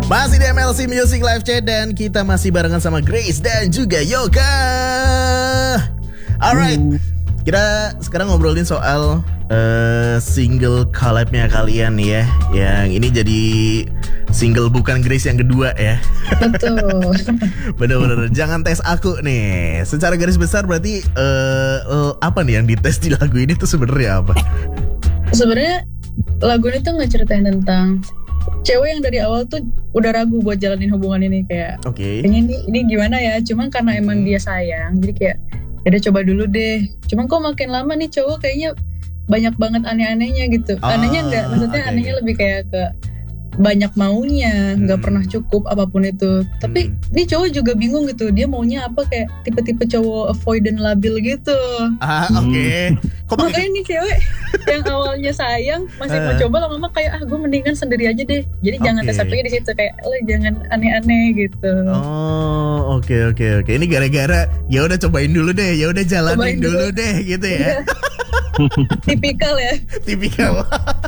Masih di MLC Music Live Chat dan kita masih barengan sama Grace dan juga Yoka. Alright, kita sekarang ngobrolin soal single collab-nya kalian nih ya. Yang ini jadi single bukan Grace yang kedua ya. Betul. Bener-bener jangan tes aku nih. Secara garis besar berarti apa nih yang dites di lagu ini tuh sebenarnya apa? Sebenarnya lagu ini tuh ngeceritain tentang cewek yang dari awal tuh udah ragu buat jalanin hubungan ini, kayak ini gimana ya, cuman karena emang dia sayang jadi kayak udah coba dulu deh, cuman kok makin lama nih cowok kayaknya banyak banget aneh-anehnya gitu. Anehnya enggak, maksudnya anehnya lebih kayak ke banyak maunya, nggak pernah cukup apapun itu. Tapi ini cowok juga bingung gitu, dia maunya apa, kayak tipe-tipe cowok avoidant labil gitu. Makanya nih cewek yang awalnya sayang masih mau coba, lama-lama kayak gue mendingan sendiri aja deh. Jadi jangan tes satunya di situ, kayak lo jangan aneh-aneh gitu. Oke. Ini gara-gara ya udah cobain dulu deh, ya udah jalanin dulu deh gitu ya. Tipikal ya. Tipikal.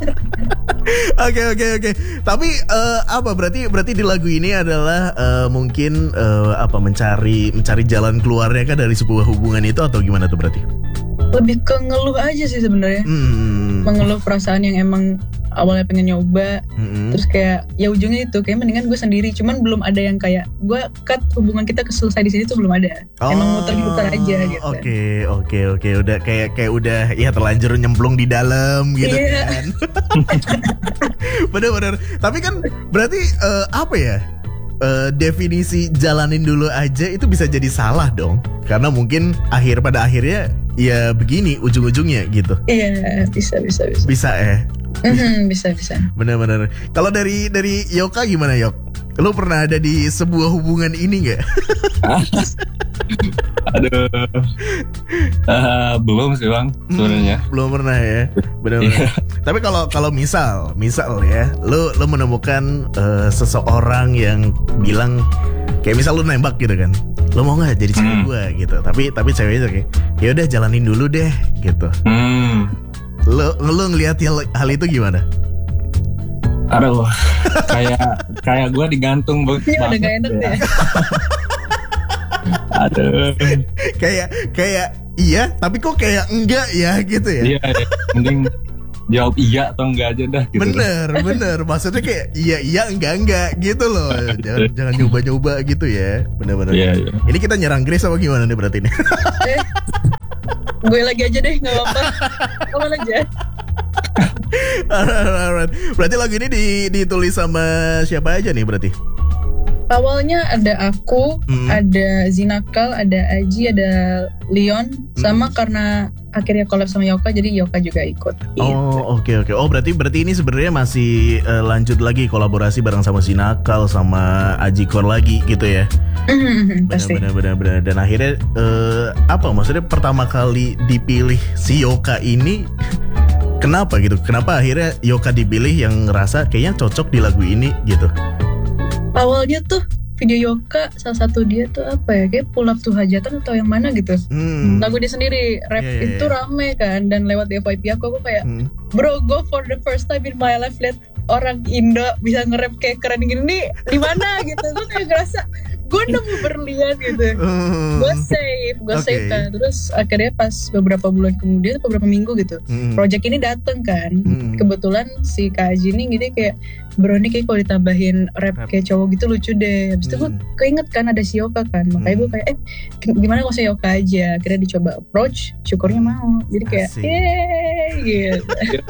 Oke. Tapi apa berarti di lagu ini adalah mungkin mencari jalan keluarnya kan dari sebuah hubungan itu, atau gimana tuh berarti? Lebih ke ngeluh aja sih sebenarnya. Mengeluh perasaan yang emang awalnya pengen nyoba, terus kayak ya ujungnya itu kayak mendingan gue sendiri. Cuman belum ada yang kayak gue cut hubungan kita selesai di sini tuh, belum ada. Emang muter-muter aja gitu. Oke. Udah kayak udah ya terlanjur nyemplung di dalam gitu kan. Bener. Tapi kan berarti apa ya? Definisi jalanin dulu aja itu bisa jadi salah dong, karena mungkin pada akhirnya ya begini ujung-ujungnya gitu. Iya, bisa. Bisa ya. Bisa. Bener. Kalau dari Yoka gimana, Yok? Lu pernah ada di sebuah hubungan ini nggak? Aduh, belum sih bang sebenarnya. Belum pernah ya, benar-benar. Tapi kalau misal ya, lu menemukan seseorang yang bilang kayak misal lu nembak gitu kan, lu mau nggak jadi cewek gue gitu, tapi ceweknya kayak ya udah jalanin dulu deh gitu. Lu ngelihat hal itu gimana? Aduh, kayak gue digantung banget. Ini udah gak enak ya. Aduh. Kayak iya, tapi kok kayak enggak ya gitu ya. Iya, mending jawab iya atau enggak aja dah gitu. Bener. Maksudnya kayak iya enggak gitu loh. Jangan nyoba-nyoba gitu ya. Bener. Iya. Ini kita nyerang Grace apa gimana nih berarti nih? Gue lagi aja deh, enggak apa-apa. Kamu aja. Alright. Berarti lagu ini ditulis sama siapa aja nih berarti? Awalnya ada aku, ada Zinakal, ada Aji, ada Leon, sama karena akhirnya collab sama Yoka, jadi Yoka juga ikut. Oke. Oh berarti ini sebenarnya masih lanjut lagi kolaborasi bareng sama Zinakal sama Aji Kor lagi gitu ya? Benar. Dan akhirnya maksudnya pertama kali dipilih si Yoka ini kenapa gitu? Kenapa akhirnya Yoka dipilih yang ngerasa kayaknya cocok di lagu ini gitu? Awalnya tuh video Yoka, salah satu dia tuh apa ya, kayak Pull Up to Hajatan atau yang mana gitu. Lagu dia sendiri, rap itu rame kan, dan lewat di FYP aku kayak bro, go for the first time in my life, lihat orang Indo bisa nge-rap kayak keren gini nih di mana gitu. Gue kayak ngerasa gue nemu berlian gitu. Gue save kan. Terus akhirnya pas beberapa bulan kemudian, beberapa minggu gitu, project ini dateng kan. Kebetulan si Kak Aji ini gitu kayak, bro ini kayak kalau ditambahin rap kayak cowok gitu lucu deh. Habis itu gue keinget kan ada si Yoka kan, makanya gue kayak gimana kalau si Yoka aja. Akhirnya dicoba approach, syukurnya mau. Jadi kayak gitu.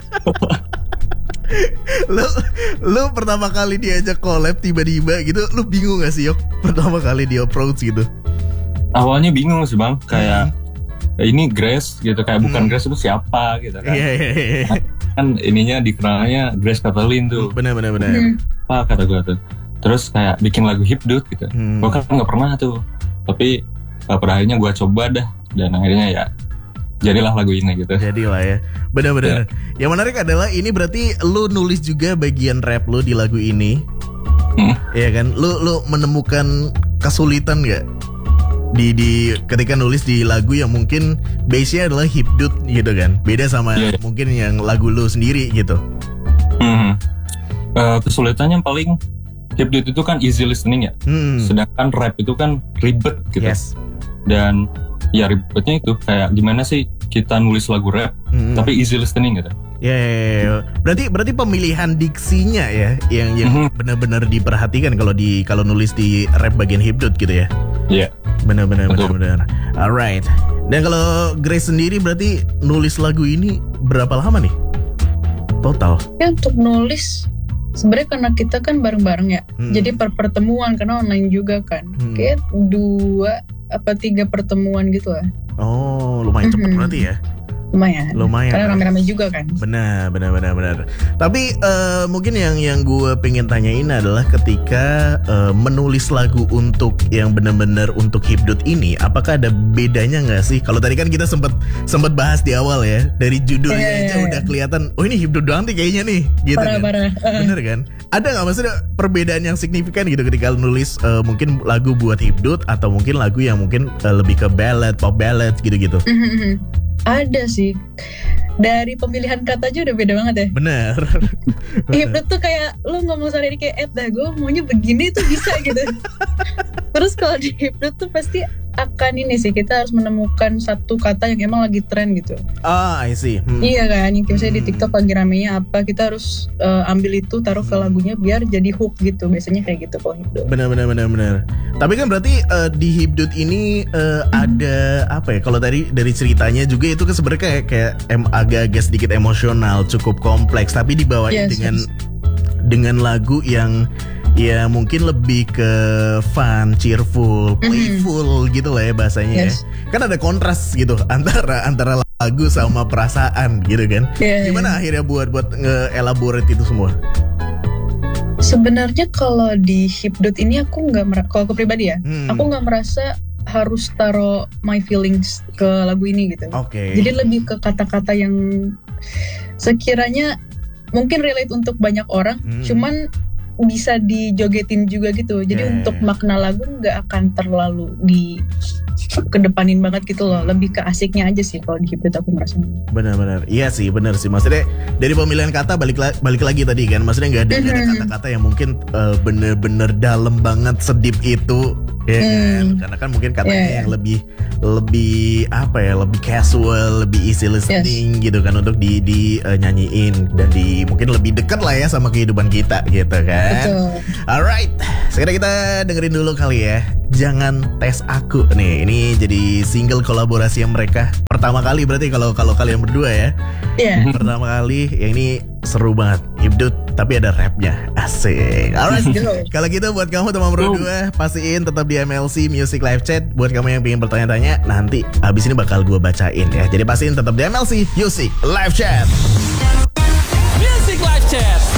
Lu pertama kali diajak collab tiba-tiba gitu, lu bingung gak sih, Yok? Pertama kali di approach gitu. Awalnya bingung sih bang, kayak ini Grace gitu, kayak bukan Grace itu siapa gitu kan. Iya. Kan ininya dikenalnya Grace Kathleen tuh. Bener. Apa kata gue tuh. Terus kayak bikin lagu hipdut gitu. Gue kan gak pernah tuh. Tapi pada akhirnya gue coba dah. Dan akhirnya ya jadilah lagu ini gitu. Jadilah ya. Bener. Yang menarik adalah ini berarti lu nulis juga bagian rap lu di lagu ini. Iya kan? Lu menemukan kesulitan gak di ketika nulis di lagu yang mungkin base-nya adalah hipdut gitu kan? Beda sama mungkin yang lagu lu sendiri gitu. Kesulitannya paling hip-dude itu kan easy listening ya. Sedangkan rap itu kan ribet gitu. Yes. Dan ya ribetnya itu kayak gimana sih kita nulis lagu rap tapi easy listening gitu. Ya. Berarti pemilihan diksinya ya yang benar-benar diperhatikan kalau nulis di rap bagian hip-dude gitu ya. Iya. Benar. Alright. Dan kalau Grace sendiri berarti nulis lagu ini berapa lama nih? Total? Ya untuk nulis sebenarnya karena kita kan bareng-bareng ya. Jadi pertemuan karena online juga kan. Kayak 2 apa 3 pertemuan gitu lah. Oh, lumayan cepat berarti ya. Lumayan. Karena rame-rame juga kan. Benar. Tapi mungkin yang gue pengen tanyain adalah ketika menulis lagu untuk yang benar-benar untuk hip-dude ini, apakah ada bedanya nggak sih? Kalau tadi kan kita sempat bahas di awal ya, dari judulnya aja udah kelihatan, oh ini hip-dude doang nih kayaknya nih, gitu parah. Bener kan? Ada nggak maksudnya perbedaan yang signifikan gitu ketika nulis mungkin lagu buat hip-dude atau mungkin lagu yang mungkin lebih ke ballad, pop ballad gitu-gitu? Ada sih. Dari pemilihan kata aja udah beda banget ya. Bener. Hip-dude tuh kayak lu ngomong sehari kayak gue maunya begini tuh bisa gitu. Terus kalau di hip-dude tuh pasti akan ini sih, kita harus menemukan satu kata yang emang lagi tren gitu. I see. Iya kan, yang misalnya di TikTok lagi ramenya apa, kita harus ambil itu taruh ke lagunya biar jadi hook gitu. Biasanya kayak gitu kalau hip-dude. Benar. Tapi kan berarti di hip-dude ini ada apa ya? Kalau dari ceritanya juga itu kan sebenarnya kayak agak-agak sedikit emosional, cukup kompleks, tapi dibawain dengan lagu yang ya mungkin lebih ke fun, cheerful, playful gitu lah ya bahasanya ya. Kan ada kontras gitu antara lagu sama perasaan gitu kan. Gimana akhirnya buat nge-elaborate itu semua? Sebenarnya kalau di hip-dude ini kalau aku pribadi ya, aku nggak merasa harus taruh my feelings ke lagu ini gitu. Jadi lebih ke kata-kata yang sekiranya mungkin relate untuk banyak orang, cuman bisa dijogetin juga gitu. Jadi untuk makna lagu nggak akan terlalu kedepanin banget gitu loh. Lebih ke asiknya aja sih kalau di hip-dude aku merasa. Benar. Iya sih, benar sih. Maksudnya dari pemilihan kata balik lagi tadi kan. Maksudnya nggak ada kata-kata yang mungkin bener-bener dalam banget sedip itu. Ya kan? Karena kan mungkin katanya yang lebih apa ya, lebih casual, lebih easy listening gitu kan untuk nyanyiin dan mungkin lebih dekat lah ya sama kehidupan kita gitu kan. Betul. Alright, sekarang kita dengerin dulu kali ya. Jangan Tes Aku nih. Ini jadi single kolaborasi yang mereka pertama kali berarti kalau kalian berdua ya. Pertama kali yang ini seru banget, hip-dude tapi ada rapnya, asik. Alright, kalau gitu buat kamu teman berdua pastiin tetap di MLC Music Live Chat. Buat kamu yang pengen bertanya-tanya, nanti abis ini bakal gue bacain ya. Jadi pastiin tetap di MLC Music Live Chat. Music Live Chat.